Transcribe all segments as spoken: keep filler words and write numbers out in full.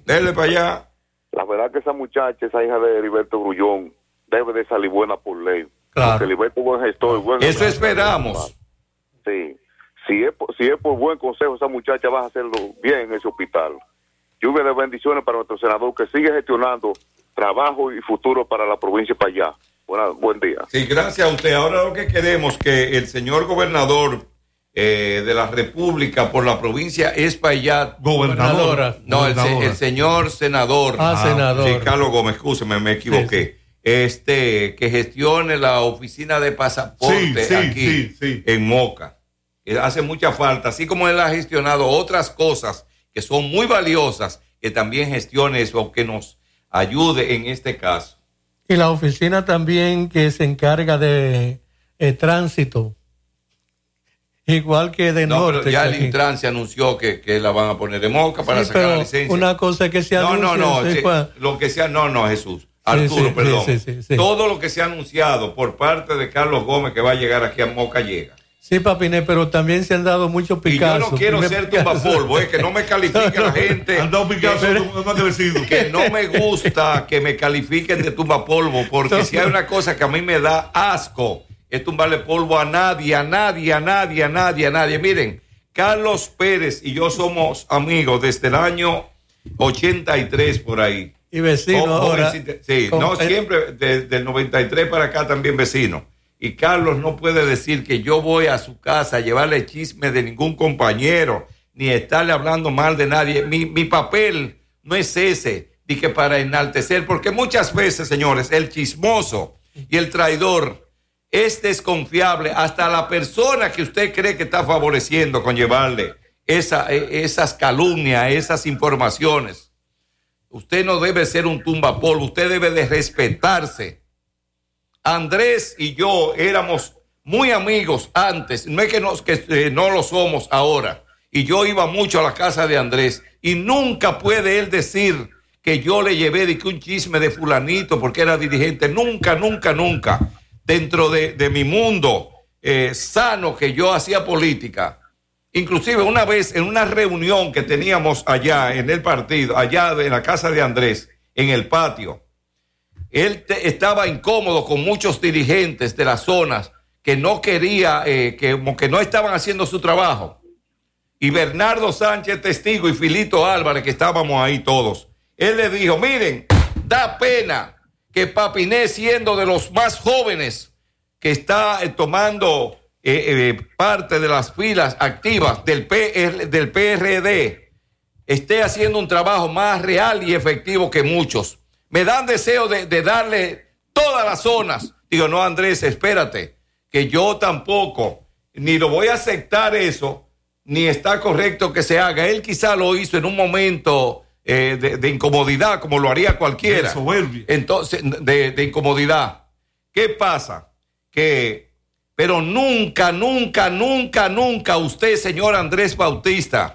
Dele para allá. La verdad que esa muchacha, esa hija de Heriberto Grullón, debe de salir buena por ley. Claro. Porque Heriberto es buen gestor. Buen Eso esperamos. Sí. Si es, si es por buen consejo, esa muchacha va a hacerlo bien en ese hospital. Lluvia de bendiciones para nuestro senador, que sigue gestionando trabajo y futuro para la provincia para allá. Buena, buen día. Sí, gracias a usted. Ahora lo que queremos que el señor gobernador eh, de la República por la provincia es para allá. Gobernadora. No, el, se, el señor senador. Ah, ah senador. Sí, Carlos Gómez, escúcheme, me equivoqué. Sí, sí. Este, que gestione la oficina de pasaporte sí, sí, aquí sí, sí. en Moca. Hace mucha falta, así como él ha gestionado otras cosas que son muy valiosas, que también gestione eso, que nos ayude en este caso. Y la oficina también que se encarga de eh, tránsito, igual que de no, norte. Pero ya el Intran se anunció que, que la van a poner de Moca para sí, sacar la licencia. Una cosa que se anuncia. No, no, no, sí, sí, lo que sea, no, no, Jesús. Arturo, sí, sí, perdón. Sí, sí, sí. Todo lo que se ha anunciado por parte de Carlos Gómez que va a llegar aquí a Moca llega. Sí, Papiné, pero también se han dado muchos Picasso. Y yo no quiero ser tumbapolvo, es que no me califique la gente. Han dado Picasso, que, que no me gusta que me califiquen de tumbapolvo, porque si hay una cosa que a mí me da asco, es tumbarle polvo a nadie, a nadie, a nadie, a nadie, a nadie. Miren, Carlos Pérez y yo somos amigos desde el año ochenta y tres por ahí. Y vecino oh, ahora. Sí, no, siempre desde el noventa y tres para acá también vecino. Y Carlos no puede decir que yo voy a su casa a llevarle chisme de ningún compañero, ni estarle hablando mal de nadie. Mi, mi papel no es ese, dije, para enaltecer, porque muchas veces, señores, el chismoso y el traidor es desconfiable. Hasta la persona que usted cree que está favoreciendo con llevarle esa, esas calumnias, esas informaciones. Usted no debe ser un tumbapolvo, usted debe de respetarse. Andrés y yo éramos muy amigos antes, no es que, nos, que eh, no lo somos ahora, y yo iba mucho a la casa de Andrés, y nunca puede él decir que yo le llevé de que un chisme de fulanito porque era dirigente, nunca, nunca, nunca, dentro de, de mi mundo eh, sano que yo hacía política. Inclusive una vez en una reunión que teníamos allá en el partido, allá en la casa de Andrés, en el patio, él te, estaba incómodo con muchos dirigentes de las zonas que no quería, eh, que, como que no estaban haciendo su trabajo. Y Bernardo Sánchez, testigo, y Filito Álvarez, que estábamos ahí todos, él le dijo, miren, da pena que Papiné, siendo de los más jóvenes que está eh, tomando eh, eh, parte de las filas activas del, P R, del P R D, esté haciendo un trabajo más real y efectivo que muchos. Me dan deseo de, de darle todas las zonas. Digo, no, Andrés, espérate, que yo tampoco, ni lo voy a aceptar eso, ni está correcto que se haga. Él quizá lo hizo en un momento eh, de, de incomodidad, como lo haría cualquiera. Entonces, de, de incomodidad. ¿Qué pasa? Que, pero nunca, nunca, nunca, nunca usted, señor Andrés Bautista,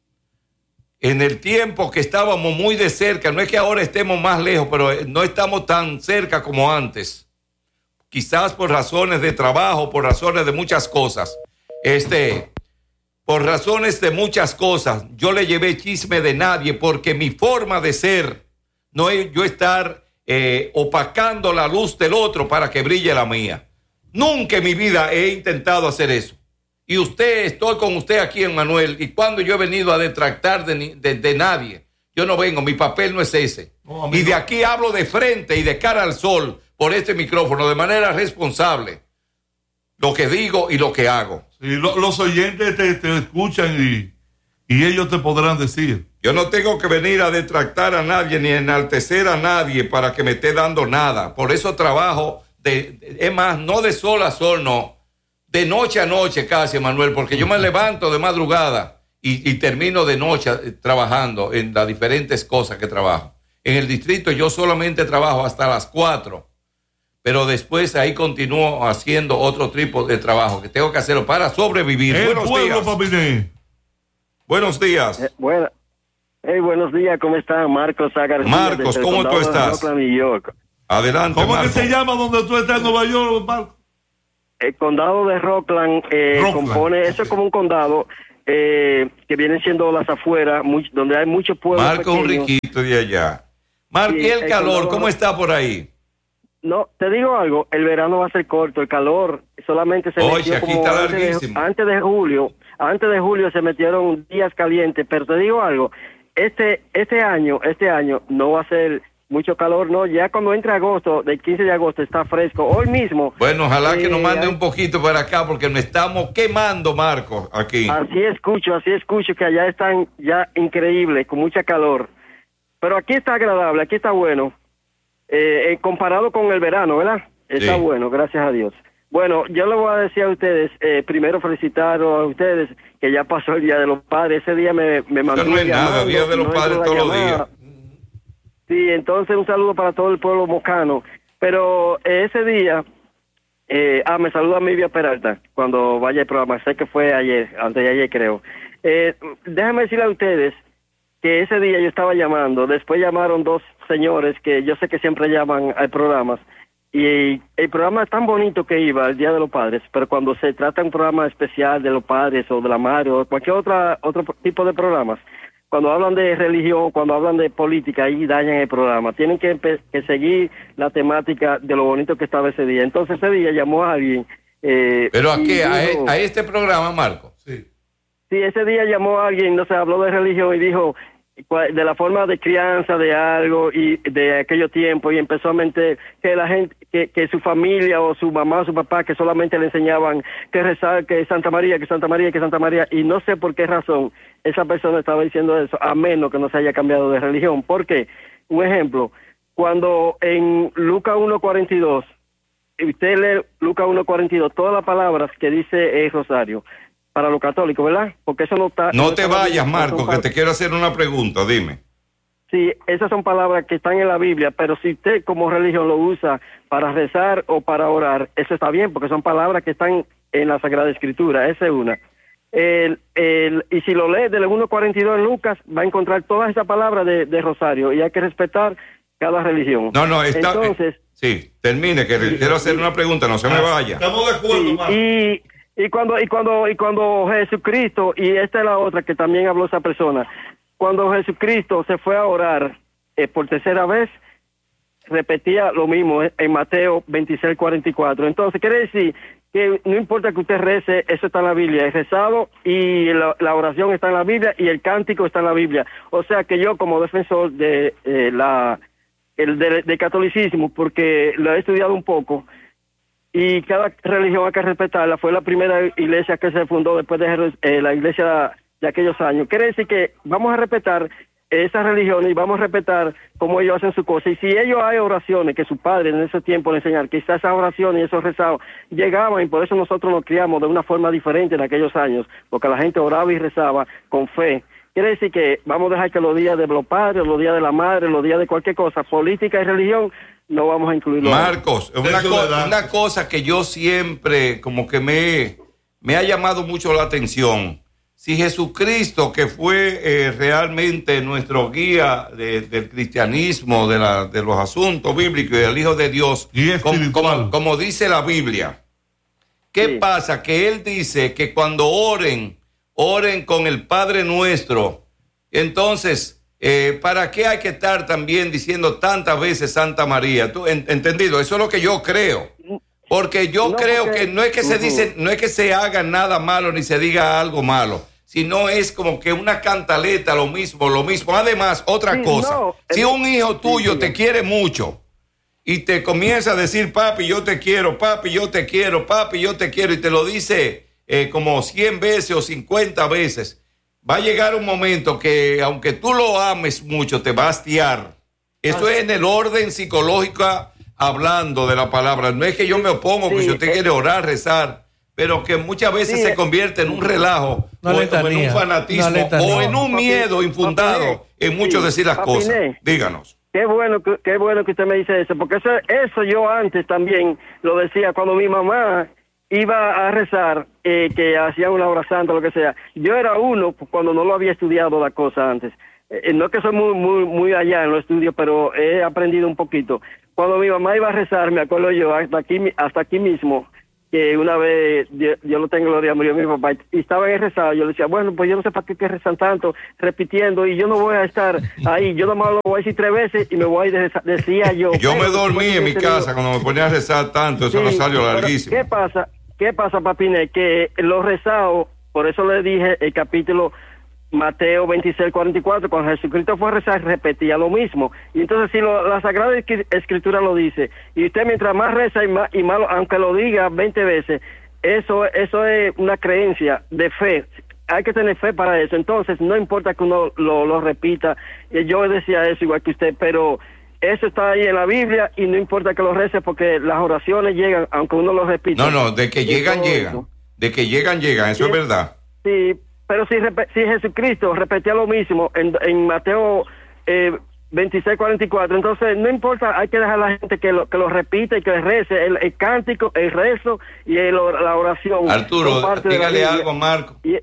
en el tiempo que estábamos muy de cerca, no es que ahora estemos más lejos, pero no estamos tan cerca como antes. Quizás por razones de trabajo, por razones de muchas cosas. Este, por razones de muchas cosas, yo le llevé chisme de nadie, porque mi forma de ser no es yo estar eh, opacando la luz del otro para que brille la mía. Nunca en mi vida he intentado hacer eso. Y usted, estoy con usted aquí, Emmanuel, y cuando yo he venido a detractar de, de, de nadie, yo no vengo, mi papel no es ese. No, y de aquí hablo de frente y de cara al sol por este micrófono, de manera responsable, lo que digo y lo que hago. Sí, lo, los oyentes te, te escuchan y, y ellos te podrán decir. Yo no tengo que venir a detractar a nadie ni a enaltecer a nadie para que me esté dando nada. Por eso trabajo, de, de, es más, no de sol a sol, no. De noche a noche casi, Manuel, porque yo me levanto de madrugada y, y termino de noche eh, trabajando en las diferentes cosas que trabajo. En el distrito yo solamente trabajo hasta las cuatro, pero después ahí continúo haciendo otro tipo de trabajo que tengo que hacerlo para sobrevivir. El buenos pueblo, días. Papiné. Buenos días. Eh, bueno, hey, buenos días, ¿cómo están? Marcos García. Marcos, ¿cómo tú estás? Adelante, ¿Cómo Marcos. es que se llama donde tú estás en Nueva York, Marcos? El condado de Rockland, eh, Rockland. compone, eso es como un condado eh, que vienen siendo las afueras, muy, donde hay muchos pueblos Marco, un pequeños. riquito de allá. Marco, Sí, ¿y el el calor? calor. ¿Cómo está por ahí? No, te digo algo, el verano va a ser corto, el calor solamente se Oye, metió aquí como está antes de, larguísimo. antes de julio, antes de julio se metieron días calientes, pero te digo algo, este este año, este año no va a ser mucho calor, no, ya cuando entre agosto, del quince de agosto está fresco, hoy mismo. Bueno, ojalá que eh, nos mande hay- un poquito para acá porque me estamos quemando, Marco, aquí. Así escucho, así escucho que allá están ya increíbles, con mucha calor, pero aquí está agradable, aquí está bueno, eh, eh, comparado con el verano, ¿verdad? Está Sí. bueno, gracias a Dios. Bueno, yo le voy a decir a ustedes, eh, primero felicitarlos a ustedes, que ya pasó el Día de los Padres, ese día me, me mandó no es nada, Día de los Padres todos los días. Sí, entonces un saludo para todo el pueblo mocano, pero eh, ese día, eh, ah, me saluda Mivia Peralta, cuando vaya el programa, sé que fue ayer, antes de ayer creo. Eh, déjame decirle a ustedes que ese día yo estaba llamando, después llamaron dos señores que yo sé que siempre llaman al programa, y el programa es tan bonito que iba el Día de los Padres, pero cuando se trata de un programa especial de los padres o de la madre o cualquier otra otro tipo de programas, cuando hablan de religión, cuando hablan de política, ahí dañan el programa. Tienen que, empe- que seguir la temática de lo bonito que estaba ese día. Entonces ese día llamó a alguien. Eh, ¿Pero a y qué? ¿A, e- dijo- a este programa, Marco? Sí. Sí, ese día llamó a alguien, no sé, habló de religión y dijo cua- de la forma de crianza de algo y de aquellos tiempos y empezó a mentir que la gente, que, que su familia o su mamá o su papá que solamente le enseñaban que rezar, que Santa María, que Santa María, que Santa María y no sé por qué razón esa persona estaba diciendo eso, a menos que no se haya cambiado de religión. ¿Por qué? Un ejemplo, cuando en Lucas uno cuarenta y dos, usted lee Lucas uno cuarenta y dos, todas las palabras que dice es Rosario, para los católicos, ¿verdad? Porque eso no está... No te está en la vayas, Biblia, Marco, son que pa- te quiero hacer una pregunta, dime. Sí, esas son palabras que están en la Biblia, pero si usted como religión lo usa para rezar o para orar, eso está bien, porque son palabras que están en la Sagrada Escritura, esa es una. El, el, y si lo lee del uno cuarenta y dos en Lucas, va a encontrar todas esas palabras de, de Rosario, y hay que respetar cada religión. No, no, está... Entonces, sí, termine, que le quiero hacer una pregunta, no se me vaya. Estamos de acuerdo, sí, Marco. y, y cuando y cuando y cuando Jesucristo, y esta es la otra que también habló esa persona, cuando Jesucristo se fue a orar eh, por tercera vez, repetía lo mismo eh, en Mateo veintiséis cuarenta y cuatro. Entonces quiere decir que no importa que usted rece, eso está en la Biblia, el rezado y la, la oración está en la Biblia y el cántico está en la Biblia. O sea que yo como defensor de eh, la el de, de catolicismo, porque lo he estudiado un poco, y cada religión hay que respetarla, fue la primera iglesia que se fundó después de Jeru- eh, la iglesia de aquellos años. Quiere decir que vamos a respetar esas religiones y vamos a respetar cómo ellos hacen su cosa. Y si ellos hay oraciones que sus padres en ese tiempo le enseñaron, quizás esas oraciones y esos rezados llegaban, y por eso nosotros nos criamos de una forma diferente en aquellos años, porque la gente oraba y rezaba con fe. Quiere decir que vamos a dejar que los días de los padres, los días de la madre, los días de cualquier cosa, política y religión, no vamos a incluirlo. Marcos, una, Eso co- le da. una cosa que yo siempre como que me, me ha llamado mucho la atención. Si Jesucristo, que fue eh, realmente nuestro guía de- del cristianismo, de, la, de los asuntos bíblicos y el Hijo de Dios, Guía como, espiritual. como- como dice la Biblia, ¿qué Sí. pasa? Que Él dice que cuando oren, oren con el Padre Nuestro. Entonces, eh, ¿para qué hay que estar también diciendo tantas veces Santa María? ¿Tú, en- ¿Entendido? Eso es lo que yo creo. Porque yo No, creo porque- que no es que se Ujú. dice, no es que se haga nada malo ni se diga algo malo, sino es como que una cantaleta, lo mismo, lo mismo. Además, otra Sí, cosa, no, si el- un hijo tuyo sí, te sí. quiere mucho y te comienza a decir, papi, yo te quiero, papi, yo te quiero, papi, yo te quiero, y te lo dice eh, como cien veces o cincuenta veces, va a llegar un momento que aunque tú lo ames mucho, te va a hastiar. Eso es en el orden psicológico hablando de la palabra. No es que yo me opongo, que Sí, si usted eh, quiere orar, rezar, pero que muchas veces sí, se eh, convierte en un relajo, Una o, o en letanía, un fanatismo, una letanía. o en un Papi- miedo infundado Papiné, en mucho sí, decir las Papiné. cosas. Díganos. Qué bueno, que, qué bueno que usted me dice eso, porque eso, eso yo antes también lo decía cuando mi mamá iba a rezar, eh, que hacía una hora santa, lo que sea. Yo era uno cuando no lo había estudiado la cosa antes. Eh, no que soy muy, muy, muy allá en los estudios, pero he aprendido un poquito. Cuando mi mamá iba a rezar, me acuerdo yo, hasta aquí, hasta aquí mismo, que una vez, Dios, Dios lo tenga gloria, murió mi papá, y estaba en el rezado, yo le decía, bueno, pues yo no sé para qué que rezan tanto, repitiendo, y yo no voy a estar ahí, yo nomás lo voy a decir tres veces y me voy a ir, de, decía yo. Yo pero, me dormí en mi casa cuando me ponía a rezar tanto, eso sí, no salió larguísimo. ¿Qué pasa? ¿Qué pasa, Papine? Que los rezados, por eso le dije el capítulo Mateo veintiséis, cuarenta y cuatro, cuando Jesucristo fue a rezar, repetía lo mismo. Y entonces, si lo, la Sagrada Escritura lo dice, y usted mientras más reza y más, y más aunque lo diga veinte veces, eso, eso es una creencia de fe. Hay que tener fe para eso. Entonces, no importa que uno lo, lo repita. Yo decía eso igual que usted, pero eso está ahí en la Biblia y no importa que lo rece porque las oraciones llegan, aunque uno lo repita. No, no, de que llegan, llegan. Eso. De que llegan, llegan. Eso sí, es verdad. Sí. Pero si, si Jesucristo repetía lo mismo en, en Mateo eh, veintiséis, cuarenta y cuatro, entonces no importa, hay que dejar a la gente que lo, que lo repita y que rece el, el cántico, el rezo y el, la oración. Arturo, dígale algo, Marco. Y,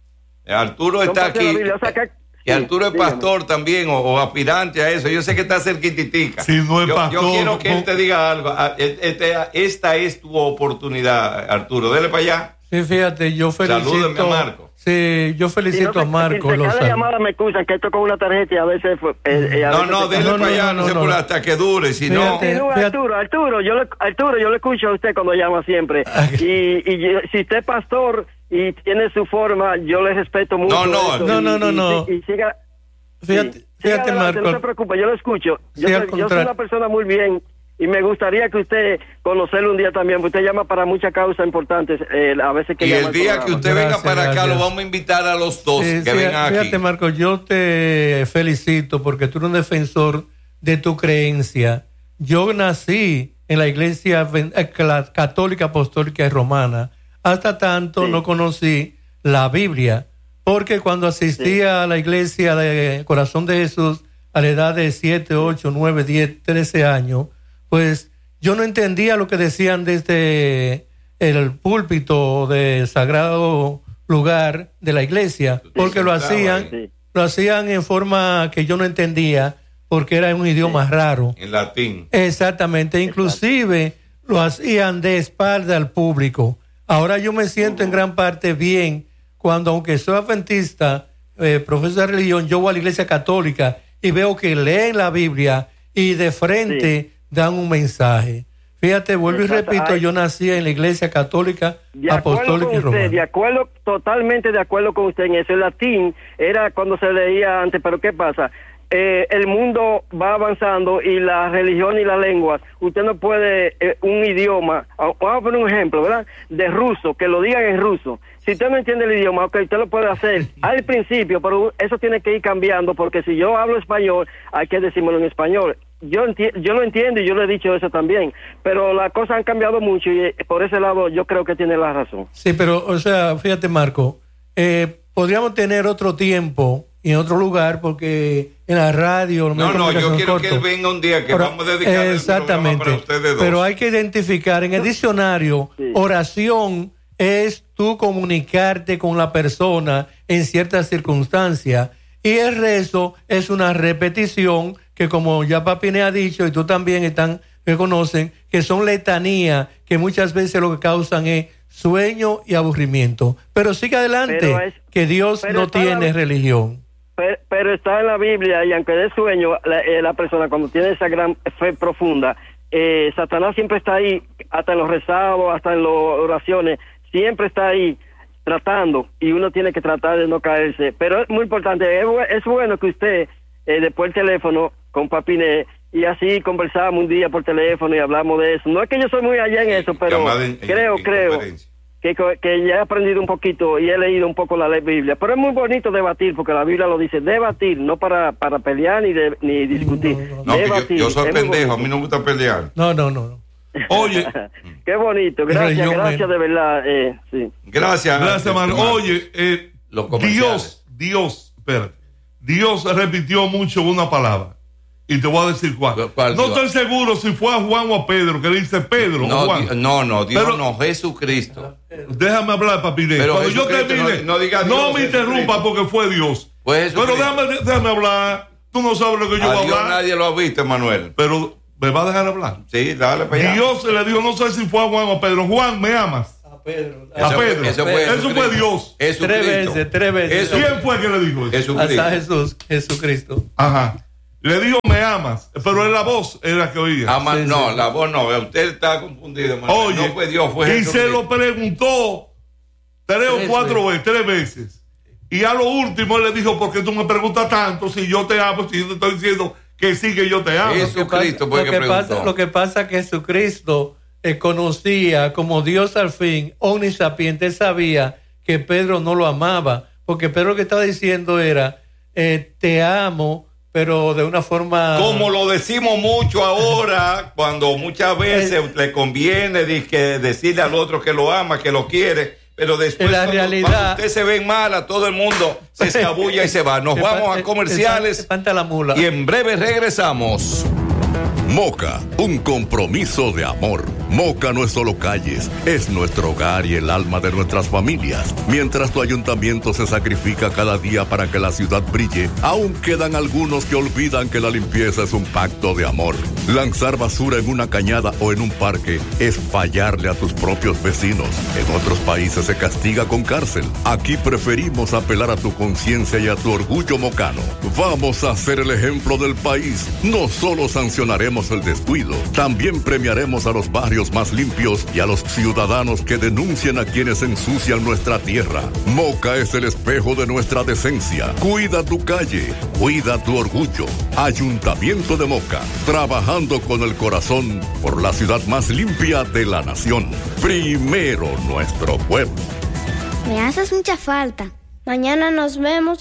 Arturo está aquí. O sea, que, y Arturo sí, es pastor dígame. también o, o aspirante a eso. Yo sé que está cerquititica. Si no es yo, pastor, yo quiero que no. él te diga algo. Este, esta es tu oportunidad, Arturo. Dele para allá. Sí, fíjate, yo felicito. Salúdame a Marco. Sí, yo felicito sí, no, a Marco. Que, que cada llamada me excusan que esto con una tarjeta y a veces... Eh, eh, a no, veces no, déle no, para no, allá, no, no, no, no, no. hasta que dure, si fíjate, no... Fíjate. Arturo, Arturo, yo le, Arturo, yo le escucho a usted cuando llama siempre. y y yo, si usted es pastor y tiene su forma, yo le respeto mucho. No, no, eso, no, y, no, no, y, no. Y, y siga... Fíjate, sí, fíjate siga adelante, Marco. no se preocupe, yo lo escucho. Yo, sí, soy, yo soy una persona muy bien... Y me gustaría que usted conocerlo un día también, porque usted llama para muchas causas importantes, eh, a veces que Y llama el día que usted gracias, venga para gracias. acá, lo vamos a invitar a los dos sí, que sí, vengan fíjate, aquí. Fíjate, Marco, yo te felicito porque tú eres un defensor de tu creencia. Yo nací en la iglesia católica, apostólica y romana. Hasta tanto sí. no conocí la Biblia, porque cuando asistía sí. a la iglesia de Corazón de Jesús a la edad de siete, ocho, nueve, diez, trece años, pues yo no entendía lo que decían desde el púlpito del sagrado lugar de la iglesia, porque lo hacían, sí. lo hacían en forma que yo no entendía, porque era un idioma sí. raro. En latín. Exactamente, inclusive Exacto. lo hacían de espalda al público. Ahora yo me siento uh-huh. en gran parte bien cuando, aunque soy adventista, eh, profesor de religión, yo voy a la iglesia católica y veo que leen la Biblia y de frente sí. dan un mensaje. Fíjate, vuelvo Exacto. y repito, yo nací en la iglesia católica, apostólica y romana. De acuerdo, totalmente de acuerdo con usted en eso. El latín era cuando se leía antes, pero ¿qué pasa? Eh, el mundo va avanzando y la religión y la lengua, usted no puede, eh, un idioma, vamos a poner un ejemplo, ¿verdad? De ruso, que lo digan en ruso. Si usted no entiende el idioma, ok, usted lo puede hacer al principio, pero eso tiene que ir cambiando, porque si yo hablo español, hay que decírmelo en español. Yo enti- yo lo entiendo y yo le he dicho eso también, pero las cosas han cambiado mucho y eh, por ese lado yo creo que tiene la razón. Sí, pero, o sea, fíjate, Marco, eh, podríamos tener otro tiempo y en otro lugar, porque en la radio... No, no, yo quiero corto. que él venga un día, que pero, vamos a dedicar el programa para ustedes dos. Pero hay que identificar en el diccionario, sí. oración es tú comunicarte con la persona en ciertas circunstancias, y el rezo es una repetición que, como ya Papine ha dicho, y tú también están, que conocen, que son letanías que muchas veces lo que causan es sueño y aburrimiento. Pero sigue adelante, es, que Dios no tiene la, religión. Pero, pero está en la Biblia, y aunque dé sueño, la, eh, la persona cuando tiene esa gran fe profunda, eh, Satanás siempre está ahí, hasta en los rezados, hasta en las oraciones, siempre está ahí tratando, y uno tiene que tratar de no caerse. Pero es muy importante, es, es bueno que usted, eh, después del teléfono, con Papine, y así conversamos un día por teléfono y hablamos de eso. No es que yo soy muy allá en eso, pero en, creo, en creo que, que ya he aprendido un poquito y he leído un poco la Biblia. Pero es muy bonito debatir, porque la Biblia lo dice, debatir, no para, para pelear ni, de, ni discutir. No, no, debatir. Yo, yo soy pendejo, a mí no me gusta pelear. No, no, no. Oye. Qué bonito, gracias, gracias de verdad. Eh, sí. Gracias. Gracias, Marco. Oye, eh, Dios, Dios, espérate. Dios repitió mucho una palabra. Y te voy a decir cuál. ¿Cuál no estoy seguro si fue a Juan o a Pedro, que le dice Pedro. No, o Juan. no, no, Dios Pero, no, Jesucristo. Déjame hablar, Papine. Pero Cuando yo termine, no, no, diga Dios, no me interrumpa porque fue Dios. Pues Pero déjame, déjame hablar. Tú no sabes lo que yo a voy a Dios hablar. Nadie lo ha visto, Manuel. Pero ¿Me va a dejar hablar? Sí, dale para allá. Dios le dijo, no sé si fue a Juan o a Pedro, Juan, ¿me amas? A Pedro. A Eso, Pedro. Eso fue, eso fue Dios. Jesucristo. Tres veces, tres veces. Eso, ¿Quién fue que le dijo eso? Jesucristo. Hasta Jesús, Jesucristo. Ajá. Le dijo, me amas, pero es la voz era que oía. Ama, Sí, no, sí. la voz no, usted está confundido, hermano. Oye, no fue Dios, fue y Jesucristo. se lo preguntó tres o Tres cuatro veces, tres veces. Y a lo último él le dijo, ¿por qué tú me preguntas tanto si yo te amo, si yo te estoy diciendo que sí, que yo te amo? Eso. Jesucristo fue lo que que preguntó. pasa, lo que pasa es que Jesucristo eh, conocía como Dios al fin, omnisapiente, sabía que Pedro no lo amaba, porque Pedro lo que estaba diciendo era, eh, te amo, pero de una forma... Como lo decimos mucho ahora, cuando muchas veces Eh, le conviene de que decirle al otro que lo ama, que lo quiere, pero después en la cuando, realidad, cuando usted se ve mal, a todo el mundo se escabulla y se va. Nos vamos a comerciales Espanta la mula. y en breve regresamos. Moca, un compromiso de amor. Moca no es solo calles, es nuestro hogar y el alma de nuestras familias. Mientras tu ayuntamiento se sacrifica cada día para que la ciudad brille, aún quedan algunos que olvidan que la limpieza es un pacto de amor. Lanzar basura en una cañada o en un parque es fallarle a tus propios vecinos. En otros países se castiga con cárcel. Aquí preferimos apelar a tu conciencia y a tu orgullo mocano. Vamos a ser el ejemplo del país. No solo sancionaremos el descuido, también premiaremos a los barrios más limpios y a los ciudadanos que denuncien a quienes ensucian nuestra tierra. Moca es el espejo de nuestra decencia. Cuida tu calle, cuida tu orgullo. Ayuntamiento de Moca, trabajando con el corazón por la ciudad más limpia de la nación. Primero nuestro pueblo. Me haces mucha falta. Mañana nos vemos